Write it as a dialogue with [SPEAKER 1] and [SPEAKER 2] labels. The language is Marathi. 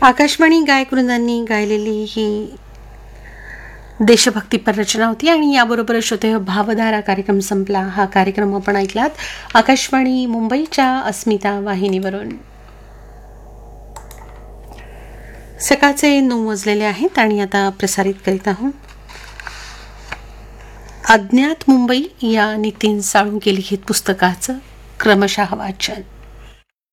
[SPEAKER 1] आकाशवाणी गायकवृंदांनी गायलेली ही देशभक्तीपर रचना होती आणि याबरोबर श्रोते भावधारा कार्यक्रम संपला. हा कार्यक्रम आपण ऐकलात आकाशवाणी मुंबईच्या अस्मिता वाहिनीवरून. सकाळचे 9 वाजलेले आहेत आणि आता प्रसारित करीत आहोत अज्ञात मुंबई या नितीन साळुंके लिखित पुस्तकाचं क्रमशः वाचन.